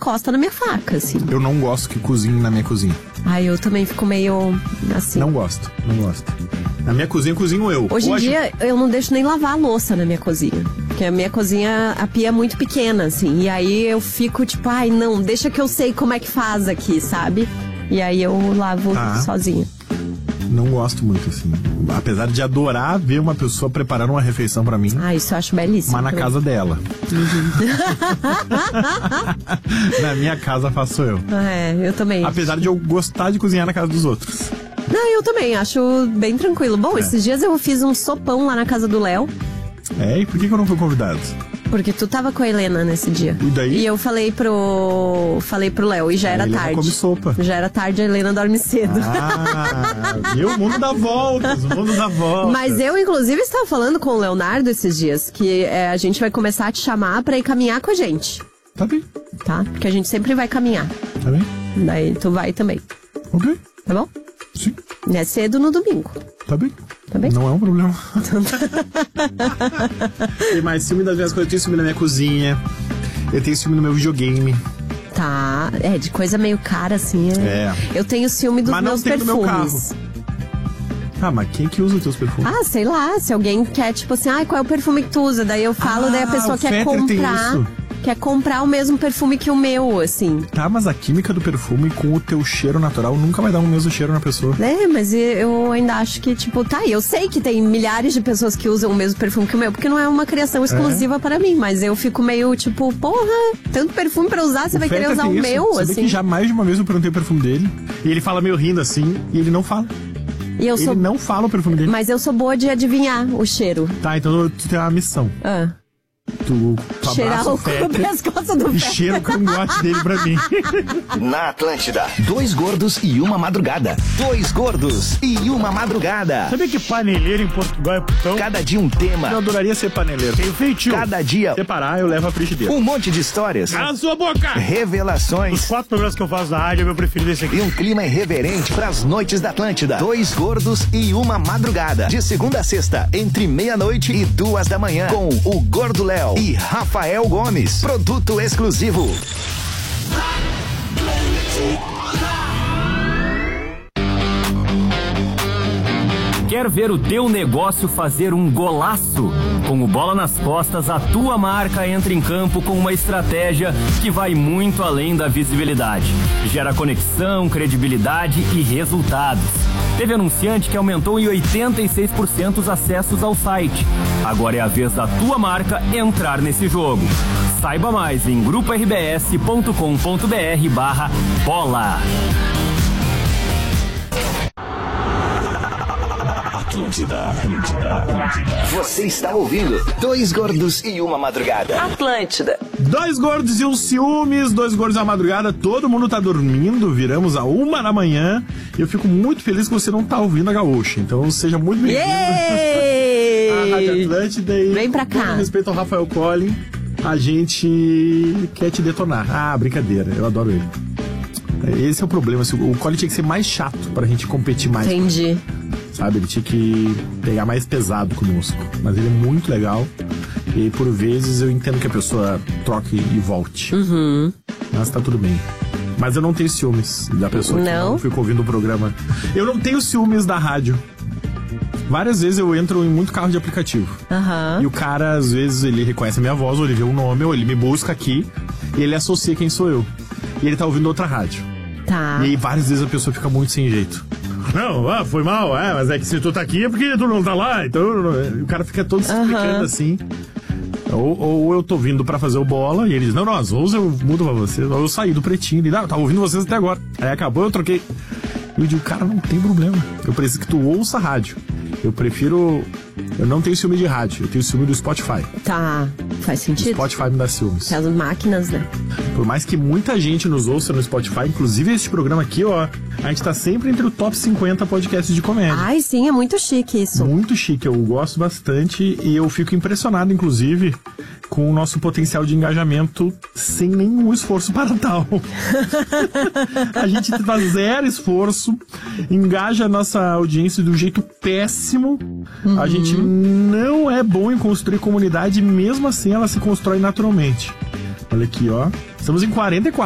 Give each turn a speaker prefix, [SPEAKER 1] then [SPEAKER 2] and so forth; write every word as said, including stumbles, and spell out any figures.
[SPEAKER 1] encosta na minha faca, assim.
[SPEAKER 2] Eu não gosto que cozinhe na minha cozinha.
[SPEAKER 1] Ai, eu também fico meio assim.
[SPEAKER 2] Não gosto, não gosto. Na minha cozinha, cozinho eu.
[SPEAKER 1] Hoje em
[SPEAKER 2] Hoje...
[SPEAKER 1] dia, eu não deixo nem lavar a louça na minha cozinha. Porque a minha cozinha, a pia é muito pequena, assim. E aí eu fico tipo, ai, não, deixa que eu sei como é que faz aqui, sabe? E aí eu lavo
[SPEAKER 2] ah. sozinha. Não gosto muito, assim. Apesar de adorar ver uma pessoa preparando uma refeição pra mim.
[SPEAKER 1] Ah, isso eu acho belíssimo.
[SPEAKER 2] Mas na
[SPEAKER 1] também.
[SPEAKER 2] casa dela. Uhum. Na minha casa faço eu.
[SPEAKER 1] É, eu também.
[SPEAKER 2] Apesar de eu gostar de cozinhar na casa dos outros.
[SPEAKER 1] Não, eu também, acho bem tranquilo. Bom, é. esses dias eu fiz um sopão lá na casa do Léo.
[SPEAKER 2] É, e por que, que eu não fui convidado?
[SPEAKER 1] Porque tu tava com a Helena nesse dia.
[SPEAKER 2] E daí?
[SPEAKER 1] E eu falei pro Falei pro Léo, e já
[SPEAKER 2] a
[SPEAKER 1] era
[SPEAKER 2] Helena
[SPEAKER 1] tarde.
[SPEAKER 2] come sopa.
[SPEAKER 1] Já era tarde, a Helena dorme cedo.
[SPEAKER 2] Ah, viu? O mundo dá voltas, o mundo dá voltas.
[SPEAKER 1] Mas eu, inclusive, estava falando com o Leonardo esses dias que é, a gente vai começar a te chamar pra ir caminhar com a gente.
[SPEAKER 2] Tá bem.
[SPEAKER 1] Tá? Porque a gente sempre vai caminhar.
[SPEAKER 2] Tá bem.
[SPEAKER 1] Daí tu vai também.
[SPEAKER 2] Ok.
[SPEAKER 1] Tá bom?
[SPEAKER 2] Sim.
[SPEAKER 1] É cedo no domingo.
[SPEAKER 2] Tá bem.
[SPEAKER 1] Tá bem?
[SPEAKER 2] Não é um problema. Tem mais ciúme das minhas coisas. Eu tenho ciúme na minha cozinha. Eu tenho ciúme no meu videogame.
[SPEAKER 1] Tá. É, de coisa meio cara, assim. É.
[SPEAKER 2] é.
[SPEAKER 1] Eu tenho ciúme dos
[SPEAKER 2] mas
[SPEAKER 1] meus
[SPEAKER 2] não tem
[SPEAKER 1] perfumes.
[SPEAKER 2] No meu carro. Ah, mas quem que usa os teus perfumes?
[SPEAKER 1] Ah, sei lá. Se alguém quer, tipo assim, ah, qual é o perfume que tu usa? Daí eu falo,
[SPEAKER 2] ah,
[SPEAKER 1] daí a pessoa quer comprar. Quer comprar o mesmo perfume que o meu, assim.
[SPEAKER 2] Tá, mas a química do perfume com o teu cheiro natural nunca vai dar o mesmo cheiro na pessoa.
[SPEAKER 1] É, mas eu ainda acho que, tipo, tá, eu sei que tem milhares de pessoas que usam o mesmo perfume que o meu, porque não é uma criação exclusiva é. para mim, mas eu fico meio, tipo, porra, tanto perfume pra usar, você o vai querer usar o isso. meu,
[SPEAKER 2] você
[SPEAKER 1] assim.
[SPEAKER 2] Vê que já mais de uma vez eu perguntei o perfume dele, e ele fala meio rindo assim, e ele não fala.
[SPEAKER 1] E eu
[SPEAKER 2] ele
[SPEAKER 1] sou...
[SPEAKER 2] não fala o perfume dele.
[SPEAKER 1] Mas eu sou boa de adivinhar o cheiro.
[SPEAKER 2] Tá, então tu tem uma missão.
[SPEAKER 1] Ah.
[SPEAKER 2] Tu, tu
[SPEAKER 1] cheirar o pescoço do
[SPEAKER 2] e cheira o cangote dele pra mim.
[SPEAKER 3] Na Atlântida, dois gordos e uma madrugada. Dois gordos e uma madrugada.
[SPEAKER 4] Sabia que paneleiro em Portugal é putão?
[SPEAKER 3] Cada dia um tema.
[SPEAKER 2] Eu adoraria ser paneleiro.
[SPEAKER 4] Tenho feitio.
[SPEAKER 3] Cada dia.
[SPEAKER 2] Separar, eu levo a frigideira.
[SPEAKER 3] Um monte de histórias.
[SPEAKER 4] Cala a sua boca!
[SPEAKER 3] Revelações.
[SPEAKER 4] Os quatro programas que eu faço na rádio é meu preferido esse aqui.
[SPEAKER 3] E um clima irreverente pras noites da Atlântida. Dois gordos e uma madrugada. De segunda a sexta, entre meia-noite e duas da manhã. Com o Gordo Léo e Rafael Gomes. Produto exclusivo.
[SPEAKER 5] Quer ver o teu negócio fazer um golaço? Com o Bola nas Costas, a tua marca entra em campo com uma estratégia que vai muito além da visibilidade. Gera conexão, credibilidade e resultados. Teve anunciante que aumentou em oitenta e seis por cento os acessos ao site. Agora é a vez da tua marca entrar nesse jogo. Saiba mais em grupo r b s ponto com ponto b r barra bola.
[SPEAKER 3] Atlântida, Atlântida, Atlântida. Você está ouvindo Dois Gordos e uma Madrugada.
[SPEAKER 1] Atlântida.
[SPEAKER 2] Dois gordos e um ciúmes, dois gordos e uma madrugada, todo mundo tá dormindo, viramos a uma da manhã. E eu fico muito feliz que você não tá ouvindo a Gaúcha. Então seja muito bem-vindo à Rádio Atlântida. E
[SPEAKER 1] vem pra cá.
[SPEAKER 2] Com respeito ao Rafael Collin, a gente quer te detonar. Ah, brincadeira, eu adoro ele. Esse é o problema, o Collin tinha que ser mais chato pra gente competir mais.
[SPEAKER 1] Entendi.
[SPEAKER 2] Sabe, ele tinha que pegar mais pesado conosco. Mas ele é muito legal. E por vezes eu entendo que a pessoa troque e volte.
[SPEAKER 1] Uhum.
[SPEAKER 2] Mas tá tudo bem. Mas eu não tenho ciúmes da pessoa que
[SPEAKER 1] não,
[SPEAKER 2] não fica ouvindo o programa. Eu não tenho ciúmes da rádio. Várias vezes eu entro em muito carro de aplicativo.
[SPEAKER 1] Uhum.
[SPEAKER 2] E o cara, às vezes, ele reconhece a minha voz, ou ele vê o nome, ou ele me busca aqui. E ele associa quem sou eu. E ele tá ouvindo outra rádio.
[SPEAKER 1] Tá.
[SPEAKER 2] E aí várias vezes a pessoa fica muito sem jeito. Não, ah, foi mal, é, mas é que se tu tá aqui é porque tu não tá lá, então o cara fica todo se explicando uhum. assim. Ou, ou eu tô vindo pra fazer o bola e ele diz, não, não, às vezes eu mudo pra vocês. Ou eu saí do pretinho e ele, ah, eu tava ouvindo vocês até agora. Aí acabou, eu troquei. E eu digo, cara, não tem problema. Eu preciso que tu ouça a rádio. Eu prefiro... Eu não tenho ciúme de rádio, eu tenho ciúme do Spotify.
[SPEAKER 1] Tá, faz sentido.
[SPEAKER 2] O Spotify me dá ciúmes.
[SPEAKER 1] As máquinas, né?
[SPEAKER 2] Por mais que muita gente nos ouça no Spotify, inclusive este programa aqui, ó, a gente tá sempre entre o top cinquenta podcasts de comédia.
[SPEAKER 1] Ai, sim, é muito chique isso.
[SPEAKER 2] Muito chique, eu gosto bastante e eu fico impressionado, inclusive, com o nosso potencial de engajamento sem nenhum esforço para tal. A gente faz zero esforço, engaja a nossa audiência de um jeito péssimo. Uhum. A gente não é bom em construir comunidade, mesmo assim ela se constrói naturalmente. Olha aqui, ó. Estamos em quarenta e quatro.